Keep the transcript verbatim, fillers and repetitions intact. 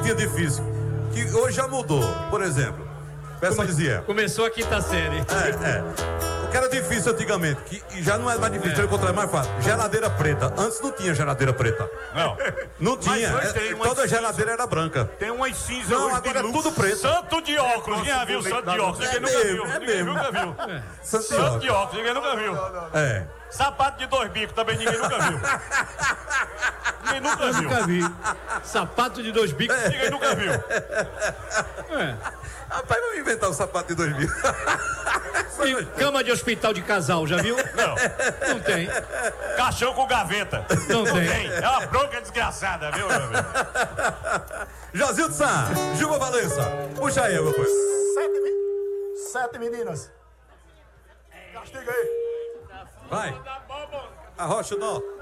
tinha difícil, que hoje já mudou. Por exemplo, o pessoal dizia... Começou a quinta série. É, é. O que era difícil antigamente, que e já não é mais difícil, é. encontrar é mais fácil. Geladeira preta. Antes não tinha geladeira preta. Não. Não tinha. É, toda cinza. geladeira era branca. Tem umas cinzas não, hoje agora de é tudo preto. Santo de óculos. Ninguém já viu santo de óculos. Ninguém nunca viu. É Ninguém mesmo. nunca viu. É. Santo, santo de óculos. Ninguém nunca viu. É. Sapato de dois bicos também ninguém nunca viu. Ninguém nunca Eu viu. nunca vi. Sapato de dois bicos. Ninguém nunca viu. É. Rapaz, vamos inventar um sapato de dois mil. E cama de hospital de casal, já viu? Não. Não tem. Caixão com gaveta. Não tem. É uma bronca desgraçada, viu, meu amigo? Josildo Sá, Juba Valença. Puxa aí, meu coisa. Sete, mi... Sete meninas. Castiga aí. Vai. Arrocha o nó.